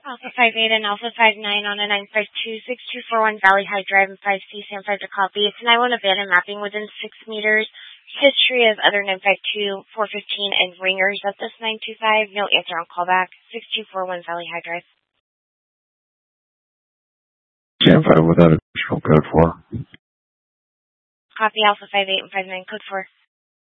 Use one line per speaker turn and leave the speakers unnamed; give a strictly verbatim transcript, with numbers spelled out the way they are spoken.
Alpha five eight and Alpha five nine on a nine five two six two four one Valley High Drive and five C San five to copy. It's nine one abandoned mapping within six meters. History of other nine five two, four fifteen, and ringers at this nine two five. No answer on callback. six two four one Valley High Drive.
San five without additional code four.
Copy Alpha five eight and five nine code four.